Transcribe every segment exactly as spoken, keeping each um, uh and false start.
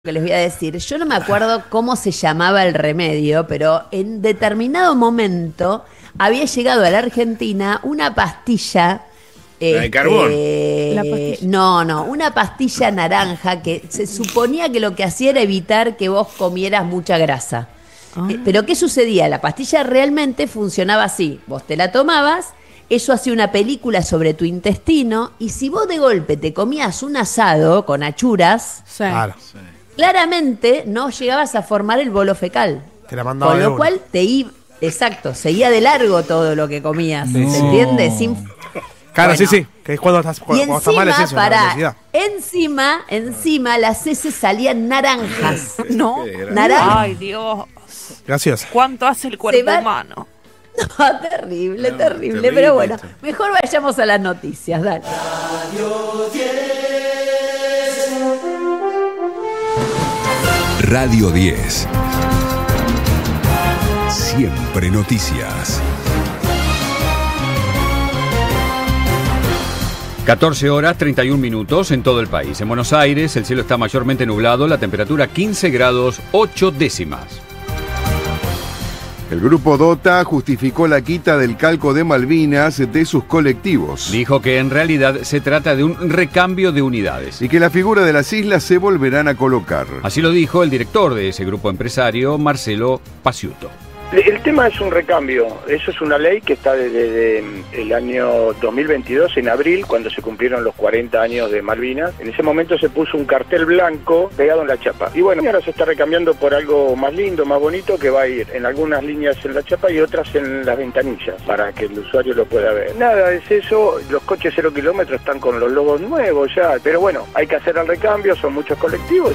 que les voy a decir, yo no me acuerdo cómo se llamaba el remedio, pero en determinado momento había llegado a la Argentina una pastilla. ¿La de carbón? La pastilla. No, no, una pastilla naranja que se suponía que lo que hacía era evitar que vos comieras mucha grasa. Ah. Eh, pero ¿qué sucedía? La pastilla realmente funcionaba así. Vos te la tomabas, eso hacía una película sobre tu intestino, y si vos de golpe te comías un asado con achuras, sí. Claro. claramente no llegabas a formar el bolo fecal. Te la mandaba. Con lo cual te iba, exacto, seguía de largo todo lo que comías, no. ¿Se entiende? Sin... Claro, bueno, sí, sí, que es cuando estás, cuando, y cuando estás mal es eso, para, encima, encima las heces salían naranjas. No, naranjas. Ay, Dios. Gracias. ¿Cuánto hace el cuerpo va... humano? No, terrible, no, terrible, terrible, pero bueno, mejor vayamos a las noticias, dale. Radio diez. Radio diez. Siempre noticias. catorce horas treinta y un minutos en todo el país. En Buenos Aires el cielo está mayormente nublado, la temperatura quince grados ocho décimas. El grupo DOTA justificó la quita del calco de Malvinas de sus colectivos. Dijo que en realidad se trata de un recambio de unidades. Y que la figura de las islas se volverán a colocar. Así lo dijo el director de ese grupo empresario, Marcelo Paciuto. El tema es un recambio, eso es una ley que está desde, desde el año dos mil veintidós, en abril, cuando se cumplieron los cuarenta años de Malvinas. En ese momento se puso un cartel blanco pegado en la chapa. Y bueno, ahora se está recambiando por algo más lindo, más bonito, que va a ir en algunas líneas en la chapa y otras en las ventanillas, para que el usuario lo pueda ver. Nada, es eso, los coches cero kilómetros están con los logos nuevos ya, pero bueno, hay que hacer el recambio, son muchos colectivos.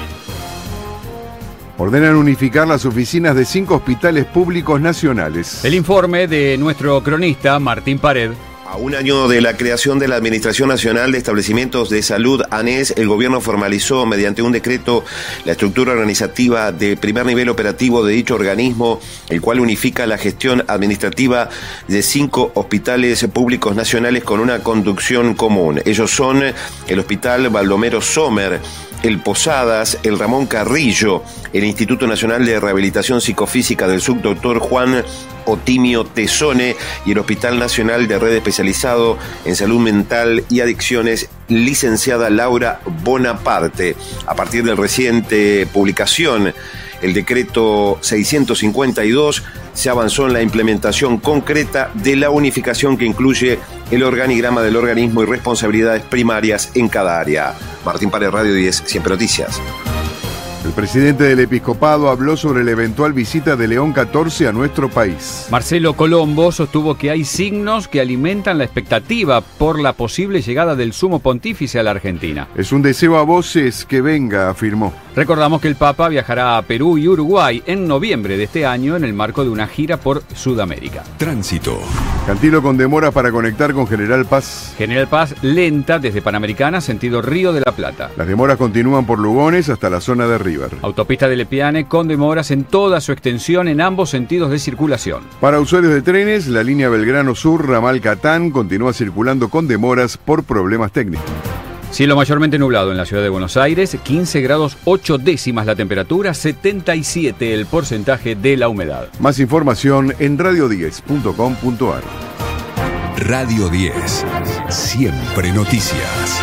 Ordenan unificar las oficinas de cinco hospitales públicos nacionales. El informe de nuestro cronista Martín Pared. A un año de la creación de la Administración Nacional de Establecimientos de Salud, ANES, el gobierno formalizó mediante un decreto la estructura organizativa de primer nivel operativo de dicho organismo, el cual unifica la gestión administrativa de cinco hospitales públicos nacionales con una conducción común. Ellos son el Hospital Baldomero Sommer, el Posadas, el Ramón Carrillo, el Instituto Nacional de Rehabilitación Psicofísica del subdoctor Juan Otimio Tesone y el Hospital Nacional de Red Especializado en Salud Mental y Adicciones, licenciada Laura Bonaparte. A partir del reciente publicación, el decreto seiscientos cincuenta y dos, se avanzó en la implementación concreta de la unificación que incluye el organigrama del organismo y responsabilidades primarias en cada área. Martín Pared, Radio diez, Siempre Noticias. El presidente del Episcopado habló sobre la eventual visita de León catorce a nuestro país. Marcelo Colombo sostuvo que hay signos que alimentan la expectativa por la posible llegada del Sumo Pontífice a la Argentina. Es un deseo a voces que venga, afirmó. Recordamos que el Papa viajará a Perú y Uruguay en noviembre de este año en el marco de una gira por Sudamérica. Tránsito. Cantilo con demora para conectar con General Paz. General Paz lenta desde Panamericana, sentido Río de la Plata. Las demoras continúan por Lugones hasta la zona de River. Autopista de Lepiane con demoras en toda su extensión en ambos sentidos de circulación. Para usuarios de trenes, la línea Belgrano Sur, ramal Catán, continúa circulando con demoras por problemas técnicos. Cielo mayormente nublado en la ciudad de Buenos Aires, quince grados ocho décimas la temperatura, setenta y siete el porcentaje de la humedad. Más información en radio diez punto com punto a r. Radio diez, Siempre Noticias.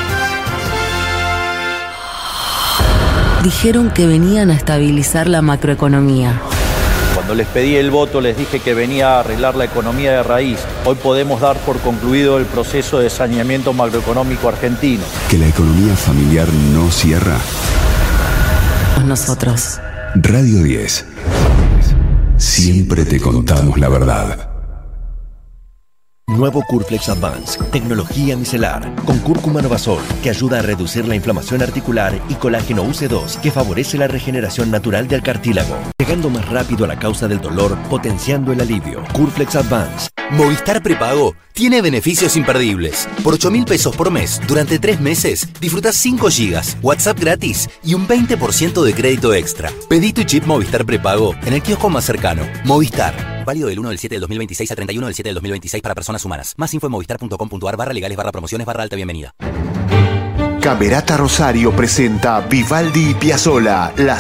Dijeron que venían a estabilizar la macroeconomía. Cuando les pedí el voto les dije que venía a arreglar la economía de raíz. Hoy podemos dar por concluido el proceso de saneamiento macroeconómico argentino. Que la economía familiar no cierra. Nosotros. Radio diez. Siempre te contamos la verdad. Nuevo Curflex Advance, tecnología micelar, con cúrcuma Novasol, que ayuda a reducir la inflamación articular, y colágeno U C dos, que favorece la regeneración natural del cartílago, llegando más rápido a la causa del dolor, potenciando el alivio. Curflex Advance. Movistar Prepago tiene beneficios imperdibles. Por ocho mil pesos por mes, durante tres meses, disfrutás cinco gigas, WhatsApp gratis y un veinte por ciento de crédito extra. Pedí tu chip Movistar Prepago en el kiosco más cercano. Movistar. Válido del uno del siete del dos mil veintiséis a treinta y uno del siete del dos mil veintiséis para personas humanas. Más info en movistar punto com punto a r barra legales barra promociones barra alta bienvenida. Camerata Rosario presenta Vivaldi y Piazzolla, la